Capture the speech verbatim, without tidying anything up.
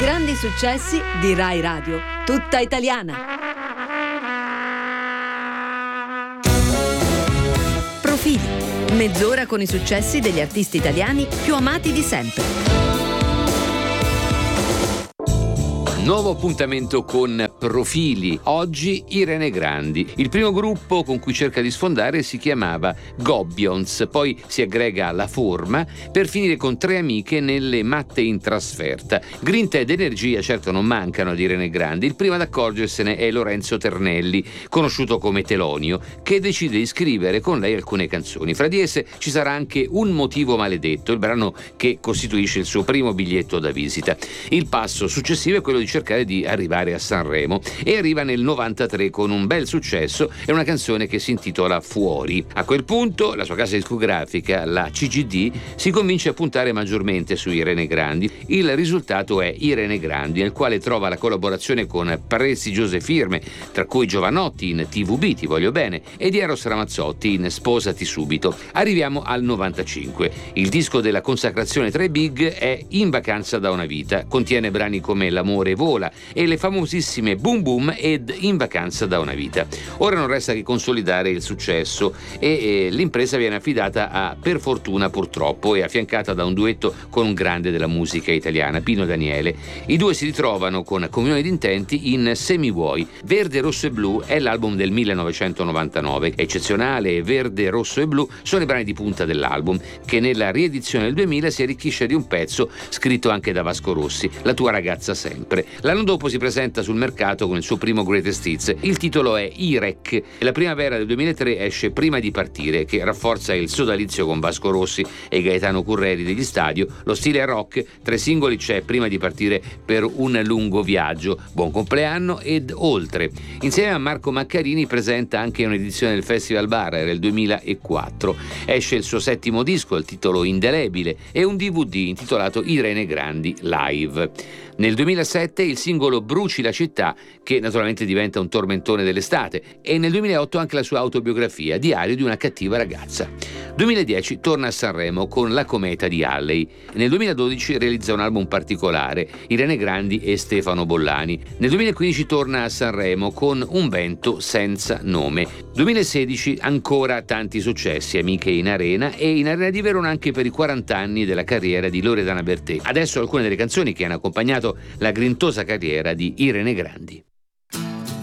grandi successi di Rai Radio, tutta italiana. Profili, mezz'ora con i successi degli artisti italiani più amati di sempre. Nuovo appuntamento con Profili. Oggi Irene Grandi. Il primo gruppo con cui cerca di sfondare si chiamava Gobbions, poi si aggrega alla Forma per finire con tre amiche nelle Matte in trasferta. Grinta ed energia certo non mancano ad Irene Grandi. Il primo ad accorgersene è Lorenzo Ternelli, conosciuto come Telonio, che decide di scrivere con lei alcune canzoni. Fra di esse ci sarà anche Un motivo maledetto, il brano che costituisce il suo primo biglietto da visita. Il passo successivo è quello di cercare di arrivare a Sanremo e arriva nel novantatré con un bel successo e una canzone che si intitola Fuori. A quel punto la sua casa discografica, la C G D, si convince a puntare maggiormente su Irene Grandi. Il risultato è Irene Grandi, nel quale trova la collaborazione con prestigiose firme, tra cui Giovanotti in T V B Ti voglio bene e di Eros Ramazzotti in Sposati subito. Arriviamo al novantacinque. Il disco della consacrazione tra i big è In vacanza da una vita, contiene brani come L'amore vola e le famosissime Boom Boom ed In vacanza da una vita. Ora non resta che consolidare il successo e eh, l'impresa viene affidata a Per fortuna purtroppo e affiancata da un duetto con un grande della musica italiana, Pino Daniele. I due si ritrovano con comunione di intenti in Se mi vuoi. Verde, rosso e blu è l'album del millenovecentonovantanove. Eccezionale, Verde, rosso e blu sono i brani di punta dell'album, che nella riedizione del duemila si arricchisce di un pezzo scritto anche da Vasco Rossi, La tua ragazza sempre. L'anno dopo si presenta sul mercato con il suo primo greatest hits. Il titolo è I R E C e la primavera del duemilatré esce Prima di partire, che rafforza il sodalizio con Vasco Rossi e Gaetano Curreri degli Stadio. Lo stile è rock, tra i singoli c'è Prima di partire per un lungo viaggio, Buon compleanno ed Oltre. Insieme a Marco Maccarini presenta anche un'edizione del Festival Bar, era il duemilaquattro. Esce il suo settimo disco, il titolo Indelebile, e un D V D intitolato Irene Grandi Live. Nel duemilasette il singolo Bruci la città, che naturalmente diventa un tormentone dell'estate, e nel duemilaotto anche la sua autobiografia, Diario di una cattiva ragazza. duemiladieci torna a Sanremo con La cometa di Halley. Nel duemiladodici realizza un album particolare, Irene Grandi e Stefano Bollani. Nel duemilaquindici torna a Sanremo con Un vento senza nome. duemilasedici ancora tanti successi, Amiche in Arena e in Arena di Verona anche per i quaranta anni della carriera di Loredana Bertè. Adesso alcune delle canzoni che hanno accompagnato la grintosa carriera di Irene Grandi.